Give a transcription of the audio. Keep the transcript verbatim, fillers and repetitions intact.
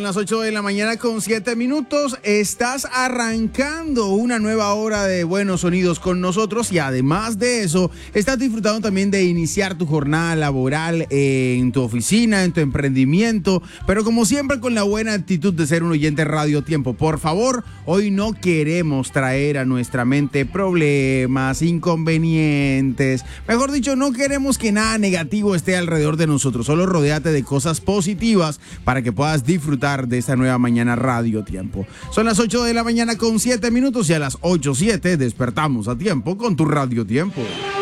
Son las ocho de la mañana con siete minutos. Estás arrancando una nueva hora de buenos sonidos con nosotros y además de eso, estás disfrutando también de iniciar tu jornada laboral en tu oficina, en tu emprendimiento, pero como siempre con la buena actitud de ser un oyente Radio Tiempo. Por favor, hoy no queremos traer a nuestra mente problemas, inconvenientes. Mejor dicho, no queremos que nada negativo esté alrededor de nosotros. Solo rodéate de cosas positivas para que puedas disfrutar de esta nueva mañana Radio Tiempo. Son las ocho de la mañana con siete minutos y a las ocho siete despertamos a tiempo con tu Radio Tiempo.